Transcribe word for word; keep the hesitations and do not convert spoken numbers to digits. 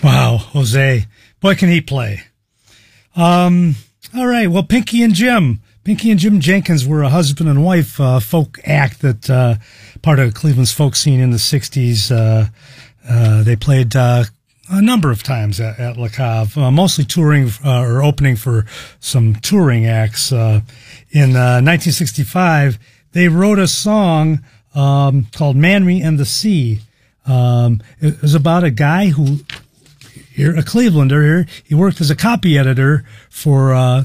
Wow, Jose. Boy, can he play. Um, all right, well, Pinky and Jim. Pinky and Jim Jenkins were a husband and wife uh, folk act that uh, part of Cleveland's folk scene in the sixties. Uh, uh, they played uh, a number of times at, at La Cave, uh, mostly touring uh, or opening for some touring acts. Uh, in uh, nineteen sixty-five, they wrote a song um, called Man Me and the Sea. Um, it was about a guy who, here, a Clevelander here, he worked as a copy editor for uh